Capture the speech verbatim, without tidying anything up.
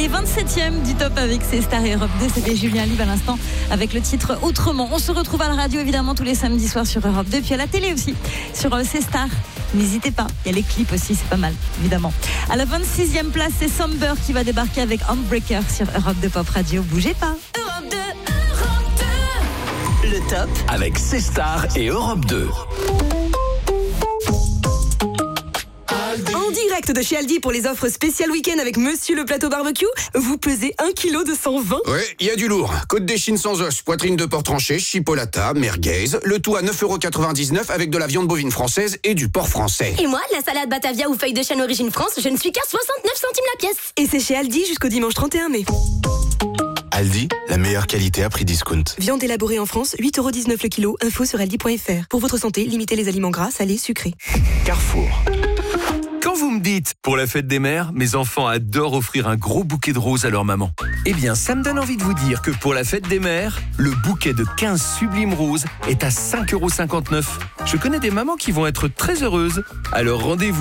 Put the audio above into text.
est vingt-septième du top avec ses stars et Europe deux. C'était Julien Live à l'instant avec le titre Autrement. On se retrouve à la radio évidemment tous les samedis soirs sur Europe deux, puis à la télé aussi sur ses stars. N'hésitez pas, il y a les clips aussi, c'est pas mal évidemment. À la vingt-sixième place, c'est Somber qui va débarquer avec Handbreaker sur Europe deux Pop Radio. Bougez pas. Europe deux, Europe deux. Le top avec ses stars et Europe deux. En direct de chez Aldi pour les offres spéciales week-end avec Monsieur le Plateau Barbecue, vous pesez un kilo de cent vingt. Ouais, il y a du lourd. Côte d'échine sans os, poitrine de porc tranché, chipolata, merguez, le tout à neuf euros quatre-vingt-dix-neuf avec de la viande bovine française et du porc français. Et moi, la salade Batavia ou feuille de chêne origine France, je ne suis qu'à soixante-neuf centimes la pièce. Et c'est chez Aldi jusqu'au dimanche trente et un mai. Aldi, la meilleure qualité à prix discount. Viande élaborée en France, huit euros dix-neuf le kilo. Info sur aldi point fr. Pour votre santé, limitez les aliments gras, salés, sucrés. Carrefour. Quand vous me dites, pour la fête des mères, mes enfants adorent offrir un gros bouquet de roses à leur maman. Eh bien, ça me donne envie de vous dire que pour la fête des mères, le bouquet de quinze sublimes roses est à cinq euros cinquante-neuf. Je connais des mamans qui vont être très heureuses. Alors rendez-vous